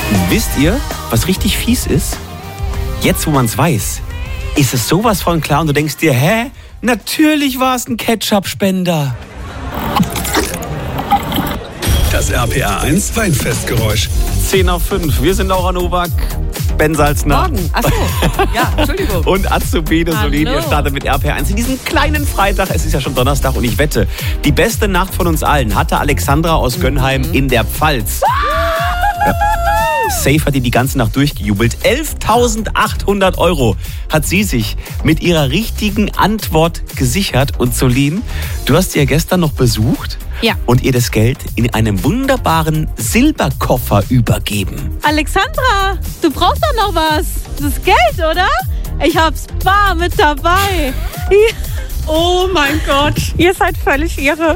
Wisst ihr, was richtig fies ist? Jetzt, wo man es weiß, ist es sowas von klar und du denkst dir, hä? Natürlich war es ein Ketchup-Spender. Das RPA1 Weinfestgeräusch. 10:05. Wir sind Laura Nowak, Ben Salzner. Morgen. Achso. Ja, Entschuldigung. Und Azubine Solin. Ihr startet mit RPA1 in diesem kleinen Freitag. Es ist ja schon Donnerstag und ich wette, die beste Nacht von uns allen hatte Alexandra aus Gönnheim in der Pfalz. Ja. Safe hat die ganze Nacht durchgejubelt. 11.800 € hat sie sich mit ihrer richtigen Antwort gesichert. Und Solin, du hast sie ja gestern noch besucht. Ja. Und ihr das Geld in einem wunderbaren Silberkoffer übergeben. Alexandra, du brauchst doch noch was. Das ist Geld, oder? Ich hab's bar mit dabei. Oh mein Gott. Ihr seid völlig irre.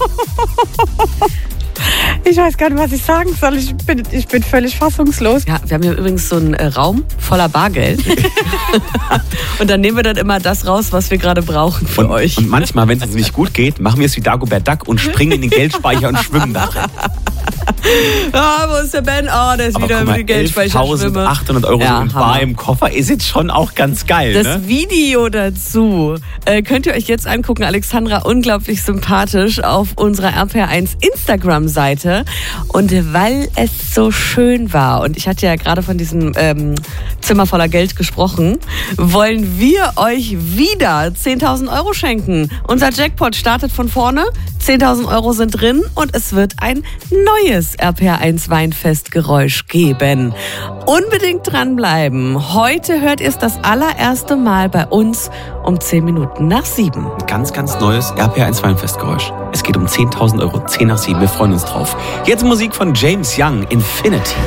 Ich weiß gar nicht, was ich sagen soll. Ich bin völlig fassungslos. Ja, wir haben hier übrigens so einen Raum voller Bargeld. Und dann nehmen wir dann immer das raus, was wir gerade brauchen für euch. Und manchmal, wenn es uns nicht gut geht, machen wir es wie Dagobert Duck und springen in den Geldspeicher und schwimmen da drin. Ah, wo ist der Ben? Oh, der ist Aber wieder guck mal, im Geldspeicher. 11.800 € Ja, in Bar Hammer. im Koffer ist jetzt schon auch ganz geil, Das ne? Video dazu könnt ihr euch jetzt angucken. Alexandra, unglaublich sympathisch auf unserer RPA1 Instagram-Seite. Und weil es so schön war, und ich hatte ja gerade von diesem Zimmer voller Geld gesprochen, wollen wir euch wieder 10.000 € schenken. Unser Jackpot startet von vorne, 10.000 € sind drin und es wird ein neues RPA1 Weinfestgeräusch geben. Unbedingt dranbleiben. Heute hört ihr es das allererste Mal bei uns um 7:10. Ganz, ganz neues RPA1 Weinfestgeräusch. Es geht um 10.000 €, 10 nach 7. Wir freuen uns drauf. Jetzt Musik von James Young, Infinity.